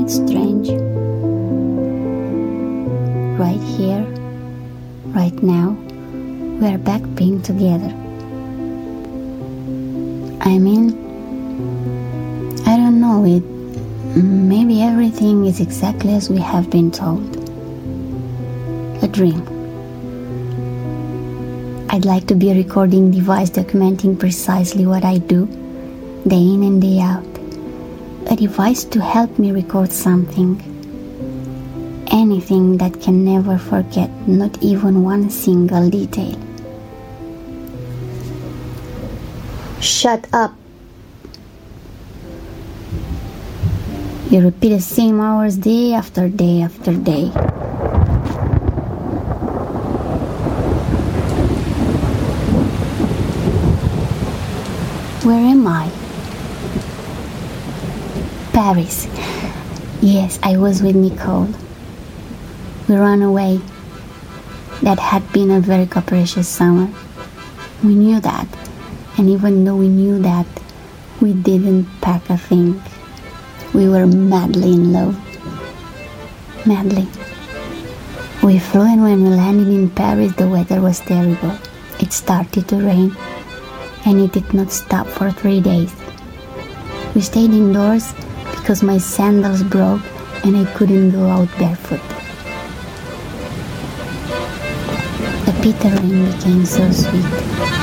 it's strange? Right here, right now, we are back being together. I mean, I don't know it. Maybe everything is exactly as we have been told. A dream. I'd like to be a recording device documenting precisely what I do, day in and day out. A device to help me record something. Anything that can never forget, not even one single detail. Shut up! You repeat the same hours day after day after day. Where am I? Paris. Yes, I was with Nicole. We ran away. That had been a very capricious summer. We knew that, and even though we knew that, we didn't pack a thing. We were madly in love. Madly. We flew, and when we landed in Paris, the weather was terrible. It started to rain, and it did not stop for 3 days. We stayed indoors because my sandals broke and I couldn't go out barefoot. The bitter rain became so sweet.